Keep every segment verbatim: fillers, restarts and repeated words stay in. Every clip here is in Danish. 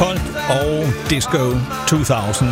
Folk og Disco to tusind.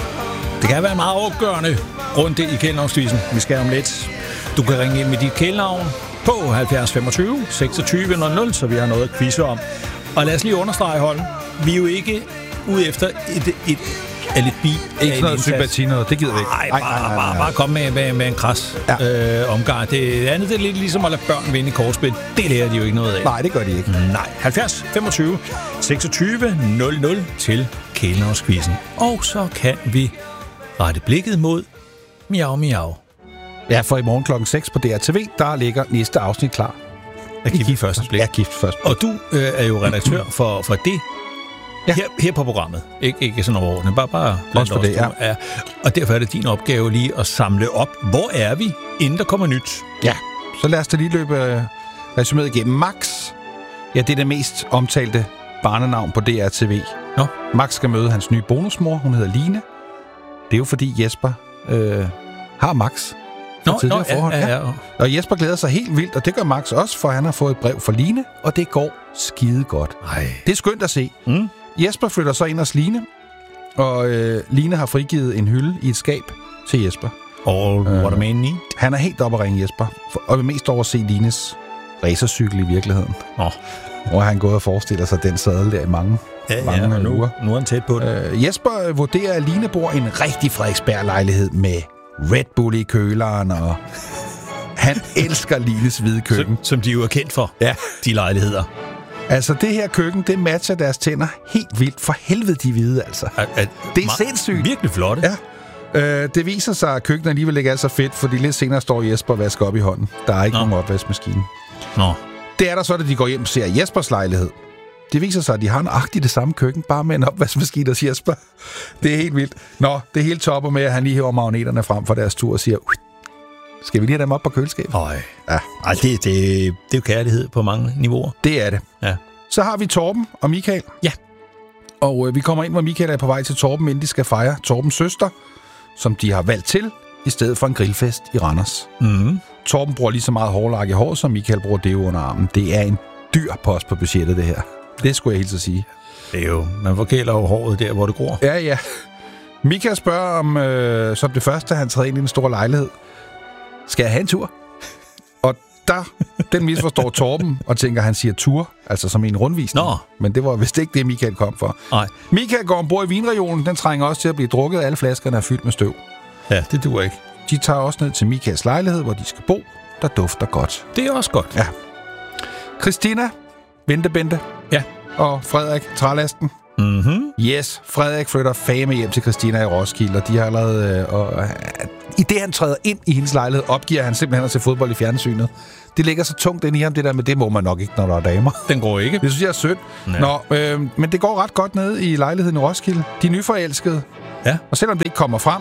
Det kan være en meget opgørende runde i kælenavnsquizzen. Vi skal om lidt. Du kan ringe ind med dit kælenavn på halvfjerds femogtyve seksogtyve nul nul, så vi har noget at quizze om. Og lad os lige understrege, Holm. Vi er jo ikke ude efter et, et alibi. Ikke noget sympati noget, det gider vi ikke. Nej, bare, nej, nej, nej, nej. bare komme med, med, med en kras ja. øh, omgang. Det andet det er lidt ligesom at lade børn vinde i kortspil. Det lærer de jo ikke noget af. Nej, det gør de ikke. Nej, halvfjerds femogtyve seksogtyve nul nul til kælenavnsquizzen. Og så kan vi rette blikket mod miau miau. Ja, for i morgen klokken seks på D R T V, der ligger næste afsnit klar. Er gift i første blik. Ja, gift først. Og du øh, er jo redaktør for, for det ja. her, her på programmet. Ik- ikke sådan overordnet, bare, bare blandt os. Det, ja. Er. Og derfor er det din opgave lige at samle op. Hvor er vi, inden der kommer nyt? Ja, så lad os da lige løbe resuméet igennem. Max, ja, det er det mest omtalte barnenavn på D R T V. Nå. Max skal møde hans nye bonusmor, hun hedder Line. Det er jo fordi Jesper øh, har Max. Nå, nå ja, ja, ja. Og Jesper glæder sig helt vildt, og det gør Max også, for han har fået et brev fra Line, og det går skide godt. Ej. Det er skønt at se. Mm. Jesper flytter så ind hos Line, og øh, Line har frigivet en hylde i et skab til Jesper. All uh, what a man need. Han er helt oppe at ringe Jesper, for, og vil mest over at se Lines racercykel i virkeligheden. Oh. Hvor han gået og forestiller sig den sadel der i mange, ja, mange ja, nu, uger. Nu er han tæt på det. Øh, Jesper vurderer, at Line bor i en rigtig Frederiksberg-lejlighed med Red Bull i køleren, og han elsker Lines hvide køkken. Som, som de jo er kendt for, ja. De lejligheder. Altså, det her køkken, det matcher deres tænder helt vildt. For helvede, de hvide, altså. At, at, det er sindssygt. Virkelig flot. Ja. Øh, det viser sig, at køkkenet alligevel ikke er så fedt, fordi lidt senere står Jesper og vasker op i hånden. Der er ikke Nå. nogen opvaskemaskine. Nå. Det er der så, da de går hjem og ser Jespers lejlighed. Det viser sig, at de har nøjagtigt det samme køkken, bare med en opvaskemaskine og Jesper. Det er helt vildt. Nå, det hele topper med, at han lige hæver magneterne frem for deres tur og siger, skal vi lige have dem op på køleskabet? Nej, ja. Ej, det, det, det er jo kærlighed på mange niveauer. Det er det. Ja. Så har vi Torben og Michael. Ja. Og øh, vi kommer ind, hvor Michael er på vej til Torben, inden de skal fejre Torbens søster, som de har valgt til, i stedet for en grillfest i Randers. Mm. Torben bruger lige så meget hårlak i håret, som Michael bruger det under armen. Det er en dyr post på budgettet, det her. Det skulle jeg helt så sige. Det er jo, man forkæler jo håret der, hvor det gror. Ja, ja. Michael spørger om, øh, som det første, han træder ind i en stor lejlighed. Skal jeg have en tur? Og der, den misforstår Torben, og tænker, han siger tur, altså som en rundvisning. Nå. Men det var vist ikke det, Michael kom for. Nej. Michael går ombord i vinregionen, den trænger også til at blive drukket, alle flaskerne er fyldt med støv. Ja, det duer ikke. De tager også ned til Michaels lejlighed, hvor de skal bo, der dufter godt. Det er også godt. Ja. Christina, Ventebente. Ja. Og Frederik, Trælasten. Mhm. Yes, Frederik flytter fame hjem til Christina i Roskilde, og de har allerede... Øh, og, øh, i det, han træder ind i hendes lejlighed, opgiver han simpelthen at se fodbold i fjernsynet. Det ligger så tungt ind i ham, det der med, det må man nok ikke, når der er damer. Den går ikke. Det synes jeg er sødt. Ja. Nå, øh, men det går ret godt ned i lejligheden i Roskilde. De er nyforelskede. Ja. Og selvom det ikke kommer frem,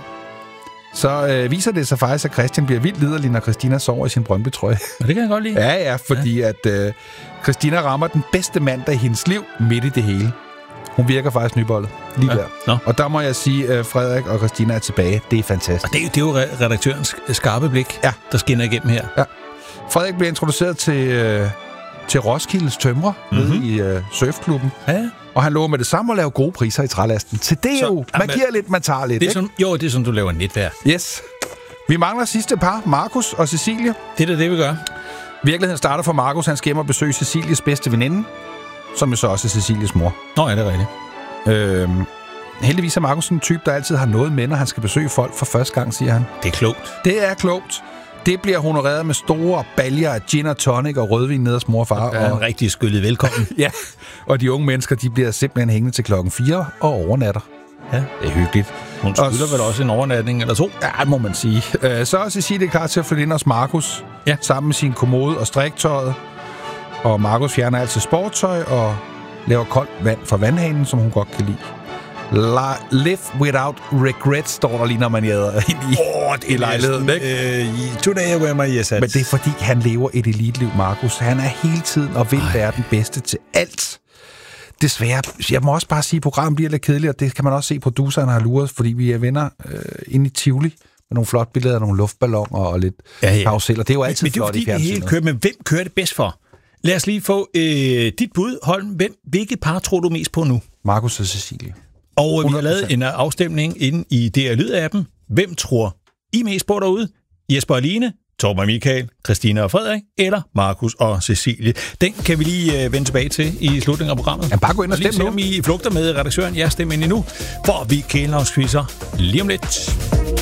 så øh, viser det sig faktisk, at Christian bliver vildt liderlig, når Christina sover i sin Brøndby-trøje. Og det kan jeg godt lide. Ja, ja, fordi ja. at øh, Christina rammer den bedste mandag i hendes liv midt i det hele. Hun virker faktisk nybollet. Lige ja. der. Nå. Og der må jeg sige, at Frederik og Christina er tilbage. Det er fantastisk. Og det er, det er jo redaktørens skarpe blik, ja. der skinner igennem her. Ja. Frederik bliver introduceret til, øh, til Roskildes tømrer mm-hmm. nede i øh, surfklubben. Ja. Og han lover med det samme at lave gode priser i trælasten. Til det så, jo. Man jamen, giver lidt, man tager lidt. Det er sådan, jo, det er sådan, du laver netværk. Yes. Vi mangler sidste par, Markus og Cecilie. Det er da det, vi gør. Virkeligheden starter for Markus. Han skal hjem og besøge Cecilies bedste veninde, som jo så også er Cecilies mor. Nå, ja, det er rigtigt. Øhm, heldigvis er Markus en type, der altid har noget med, når han skal besøge folk for første gang, siger han. Det er klogt. Det er klogt. Det bliver honoreret med store baljer af gin og tonic og rødvin ned hos mor og far. Og er en rigtig skyllet velkommen. Ja, og de unge mennesker, de bliver simpelthen hængende til klokken fire og overnatter. Ja, det er hyggeligt. Hun skylder og vel også en overnatning eller to? Ja, må man sige. Så er Cecilie klar til at flytte ind hos Markus, ja. sammen med sin kommode og striktøjet. Og Markus fjerner altid sporttøj og laver koldt vand fra vandhanen, som hun godt kan lide. La, live without regret, står der lige, når man jæder ind i, oh, det er lejligheden, ikke? Uh, today where my yes. Men det er fordi, han lever et eliteliv, Markus. Han er hele tiden og vil Ej. være den bedste til alt. Desværre, jeg må også bare sige, at programmet bliver lidt kedeligt, og det kan man også se, produceren har luret, fordi vi er venner øh, inde i Tivoli med nogle flotte billeder, nogle luftballoner og lidt ja, ja. karusel, og det er jo altid men, men flot i fjernsynet. Det hele kører, men hvem kører det bedst for? Lad os lige få øh, dit bud, Holm. Hvem, hvilket par tror du mest på nu? Markus og Cecilie. Og vi har lavet en afstemning inde i D R Lyd-appen. Hvem tror I mest på derude? Jesper og Line, Torben og Michael, Christina og Frederik, eller Markus og Cecilie? Den kan vi lige uh, vende tilbage til i slutningen af programmet. Ja, bare gå ind og stemme nu. I flugter med redaktøren. Jeg stemmer ind endnu, for vi kælenavnsquizzer lige om lidt.